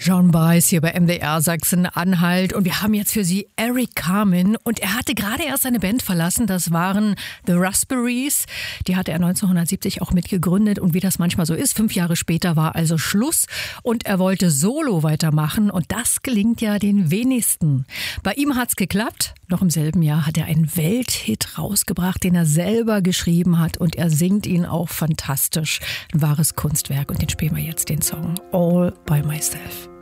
John Baez hier bei MDR Sachsen-Anhalt und wir haben jetzt für Sie Eric Carmen und er hatte gerade erst seine Band verlassen, das waren The Raspberries, die hatte er 1970 auch mitgegründet und wie das manchmal so ist, 5 Jahre später war also Schluss und er wollte solo weitermachen und das gelingt ja den wenigsten. Bei ihm hat's geklappt, noch im selben Jahr hat er einen Welthit rausgebracht, den er selber geschrieben hat und er singt ihn auch fantastisch, ein wahres Kunstwerk und den spielen wir jetzt den Song All by Myself.